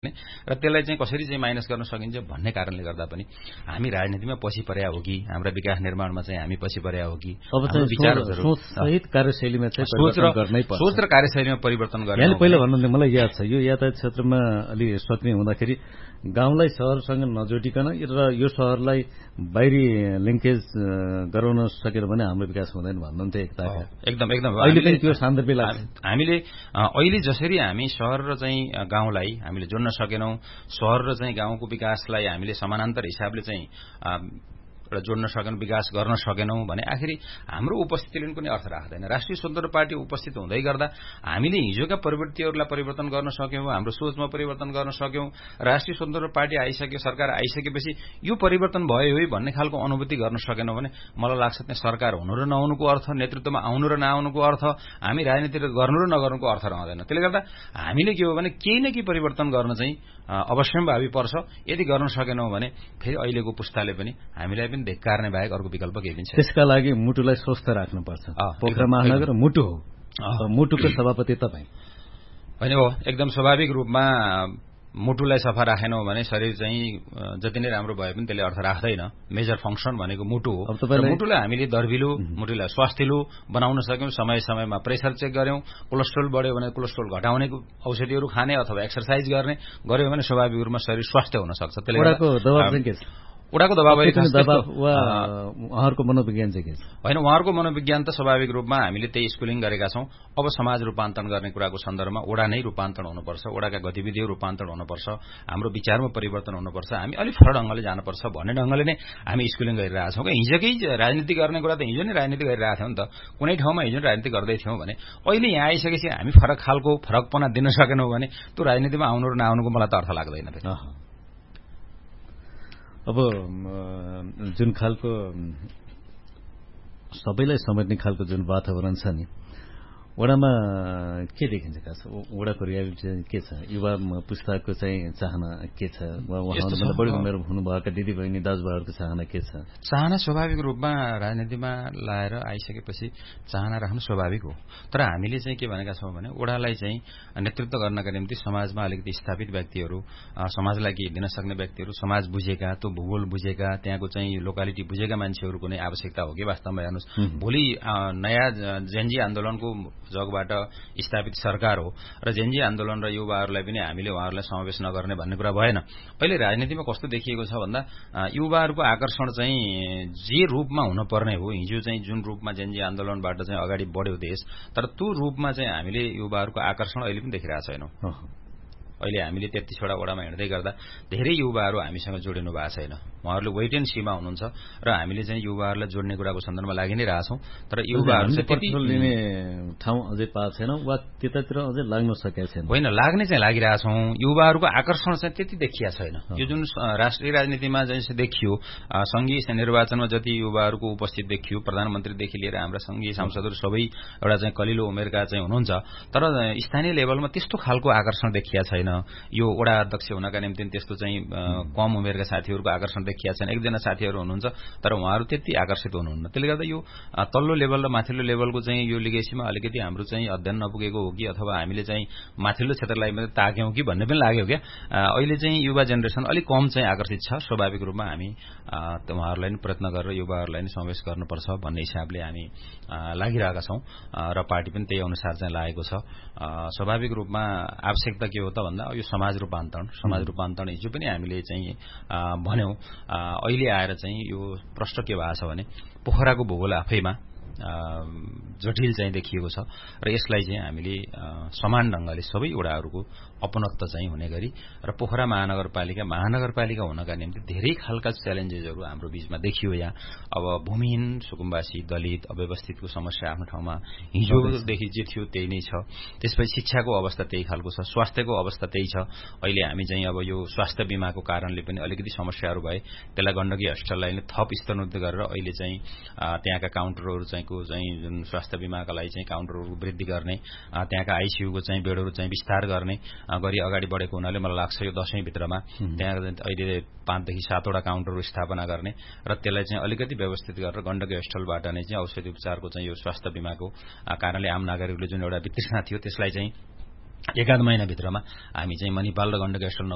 र त्यसलाई चाहिँ कसरी चाहिँ माइनस गर्न सकिन्छ भन्ने कारणले गर्दा पनि हामी राजनीतिमा पछि पर्या हो कि हाम्रा विकास निर्माणमा चाहिँ हामी पछि पर्या हो कि अब चाहिँ विचारहरू सोच कार्यशैलीमा चाहिँ सोच र कार्यशैलीमा परिवर्तन गर्ने यहाँले पहिला भन्नुहुन्थ्यो मलाई याद छ यो यातायात क्षेत्रमा अलि सक्रिय हुँदाखेरि गाउँलाई शहरसँग नजोडिकन र यो शहरलाई बाहिरी लिङ्केज गराउन सकेर भने हाम्रो विकास हुँदैन भन्नुहुन्थ्यो एकदम अहिले पनि त्यो सान्दर्भिक लाग्छ हामीले अहिले जसरी हामी शहर र चाहिँ गाउँलाई हामीले जोड्न सकेनौं शहर र चाहिँ गाउँको विकासलाई हामीले समानान्तर हिसाबले चाहिँ र जोड्न सकेनौं विकास गर्न सकेनौं भने आखिर हाम्रो उपस्थितिले पनि अर्थ राख्दैन राष्ट्रिय स्वतन्त्र पार्टी उपस्थित हुँदै गर्दा हामीले हिजोका प्रवृत्तिहरूलाई परिवर्तन गर्न सक्यौं हाम्रो सोचमा परिवर्तन गर्न सक्यौं राष्ट्रिय स्वतन्त्र पार्टी आइसक्यो सरकार आइसकेपछि यो परिवर्तन भयो है भन्ने खालको अनुभूति गर्न सकेनौं भने मलाई लाग्छ त्यहाँ सरकार हुनु र नहुनुको अर्थ नेतृत्वमा आउनु र नआउनुको अर्थ हामी राजनीति गर्नु र नगर्नुको अर्थ रहँदैन त्यसले गर्दा हामीले के हो भने केही न केही परिवर्तन गर्न चाहिँ अवश्यम्भावी पर्छ यदि गर्न सकेनौं भने फेरि अहिलेको पुस्ताले पनि हामीलाई पनि धिक्कार्ने बाहेक अर्को विकल्प केही पनि छैन त्यसका लागि मुटुलाई स्वस्थ राख्नुपर्छ पोखरा महानगर मुटु हो मुटुको सभापति तपाईँ होइन हो एकदम स्वाभाविक रूपमा मुटुलाई सफा राखेनौं भने शरीर चाहिँ जति नै राम्रो भए पनि त्यसले अर्थ राख्दैन मेजर फंक्सन भनेको मुटु हो मुटुलाई हामीले दर्भिलो मुटुलाई स्वास्थ्यलु बनाउन सक्यौं समय समयमा प्रेसर चेक गर्यौं कोलेस्ट्रोल बढ्यो भने कोलेस्ट्रोल घटाउने औषधिहरू खाने अथवा एक्सरसाइज गर्यो भने स्वाभाविक रूपमा शरीर स्वास्थ्य हुन सक्छ त्यसले उडाको दबाव उहाँहरूको मनोविज्ञान चाहिँ के छ होइन उहाँहरूको मनोविज्ञान त स्वाभाविक रूपमा हामीले त्यही स्कुलिङ गरेका छौं अब समाज रूपान्तरण गर्ने कुराको सन्दर्भमा ओडा नै रूपान्तरण हुनुपर्छ ओडाका गतिविधिहरू रूपान्तरण हुनुपर्छ हाम्रो विचारमा परिवर्तन हुनुपर्छ हामी अलिक फरक ढंगले जानुपर्छ भन्ने ढंगले नै हामी स्कुलिङ गरिरहेका छौं हिजोकै राजनीति गर्ने कुरा त हिजो नै राजनीति गरिरहेका थियौं नि त कुनै ठाउँमा हिजो राजनीति गर्दै थियौं भने अहिले यहाँ आइसकेपछि हामी फरक खालको फरकपना दिन सकेनौं भने त्यो राजनीतिमा आउनु र नआउनुको मलाई त अर्थ लाग्दैन अब जुन खालको सबैलाई समेट्ने खालको जुन वातावरण छ नि वडामा के देखिन्छ खास वडाको रियालिटी चाहिँ के छ युवा पुस्ताको चाहिँ चाहना के छ उहाँहरुभन्दा बढी उमेर हुनुभएका दिदीबहिनी दाजुभाइहरूको चाहना के छ चाहना स्वाभाविक रूपमा राजनीतिमा लाएर आइसकेपछि चाहना राख्नु स्वाभाविक हो तर हामीले चाहिँ के भनेका छौं भने वडालाई चाहिँ नेतृत्व गर्नका निम्ति समाजमा अलिकति स्थापित व्यक्तिहरू समाजलाई के दिन सक्ने व्यक्तिहरू समाज बुझेका त्यो भूगोल बुझेका त्यहाँको चाहिँ लोकालिटी बुझेका मान्छेहरूको नै आवश्यकता हो कि वास्तवमा हेर्नुस् भोलि नयाँ जेनजी आन्दोलनको जगबाट स्थापित सरकार हो र जेनजी आन्दोलन र युवाहरूलाई पनि हामीले उहाँहरूलाई समावेश नगर्ने भन्ने कुरा भएन अहिले राजनीतिमा कस्तो देखिएको छ भन्दा युवाहरूको आकर्षण चाहिँ जे रूपमा हुनुपर्ने हो हिजो चाहिँ जुन रूपमा जेनजी आन्दोलनबाट चाहिँ अगाडि बढ्यो देश तर त्यो रूपमा चाहिँ हामीले युवाहरूको आकर्षण अहिले पनि देखिरहेका छैनौं अहिले हामीले 33 वटा वडामा हिँड्दै गर्दा धेरै युवाहरू हामीसँग जोडिनु भएको छैन उहाँहरूले वेट एन्ड सीमा हुनुहुन्छ र हामीले चाहिँ युवाहरूलाई जोड्ने कुराको सन्दर्भमा लागि नै रहेछौं तर युवाहरू चाहिँ त्यति लिने ठाउँ अझै पाएको छैन वा त्यतातिर अझै लाग्न सकेको छैन होइन लाग्ने चाहिँ लागिरहेछौं युवाहरूको आकर्षण चाहिँ त्यति देखिया छैन यो जुन राष्ट्रिय राजनीतिमा चाहिँ देखियो संघीय निर्वाचनमा जति युवाहरूको उपस्थित देखियो प्रधानमन्त्रीदेखि लिएर हाम्रा संघीय सांसदहरू सबै एउटा चाहिँ कलिलो उमेरका चाहिँ हुनुहुन्छ तर स्थानीय लेभलमा त्यस्तो खालको आकर्षण देखिया छैन यो वडा अध्यक्ष हुनका निम्ति त्यस्तो चाहिँ कम उमेरका साथीहरूको आकर्षण देखिया छैन एकजना साथीहरू हुनुहुन्छ तर उहाँहरू त्यति आकर्षित हुनुहुन्न त्यसले गर्दा यो तल्लो लेभल र माथिल्लो लेभलको चाहिँ यो लिगेसीमा अलिकति हाम्रो चाहिँ अध्ययन नपुगेको हो कि अथवा हामीले चाहिँ माथिल्लो क्षेत्रलाई मात्रै ताक्यौं कि भन्ने पनि लाग्यो क्या अहिले चाहिँ युवा जेनेरेसन अलिक कम चाहिँ आकर्षित छ स्वाभाविक रूपमा हामी उहाँहरूलाई पनि प्रयत्न गरेर युवाहरूलाई पनि समावेश गर्नुपर्छ भन्ने हिसाबले हामी लागिरहेका छौं र पार्टी पनि त्यही अनुसार चाहिँ लागेको छ स्वाभाविक रूपमा आवश्यकता के हो त भन्दा यो समाज रूपान्तरण हिजो पनि हामीले चाहिँ भन्यौं अहिले आएर चाहिँ यो प्रश्न के भएको छ भने पोखराको भूगोल आफैमा जटिल चाहिँ देखिएको छ र यसलाई चाहिँ हामीले समान ढंगले सबै वडाहरूको अपनत्व चाहिँ हुने गरी र पोखरा महानगरपालिका हुनका निम्ति धेरै खालका च्यालेन्जेसहरू हाम्रो बीचमा देखियो यहाँ अब भूमिहीन सुकुम्बासी दलित अव्यवस्थितको समस्या आफ्नो ठाउँमा हिजोदेखि जे थियो त्यही नै छ त्यसपछि शिक्षाको अवस्था त्यही खालको छ स्वास्थ्यको अवस्था त्यही छ अहिले हामी चाहिँ अब यो स्वास्थ्य बीमाको कारणले पनि अलिकति समस्याहरू भए त्यसलाई गण्डकी हस्पिटललाई थप स्तरोन्नत गरेर अहिले चाहिँ त्यहाँका काउन्टरहरू चाहिँ जुन स्वास्थ्य बीमाका लागि चाहिँ काउन्टरहरू वृद्धि गर्ने त्यहाँका आईसीयूको चाहिँ बेडहरू चाहिँ विस्तार गर्ने गरी अगाडि बढेको हुनाले मलाई लाग्छ यो दशैं भित्रमा त्यहाँ अहिले 5 देखि 7 वटा काउन्टरहरू स्थापना गर्ने र त्यसलाई चाहिँ अलिकति व्यवस्थित गरेर गण्डकी हस्पिटलबाट नै चाहिँ औषधि उपचारको चाहिँ यो स्वास्थ्य बीमाको कारणले आम नागरिकले जुन एउटा वितृष्णा थियो त्यसलाई चाहिँ 1-8 महिना भित्रमा हामी चाहिँ मणिपाल र गण्डकी हस्पिटल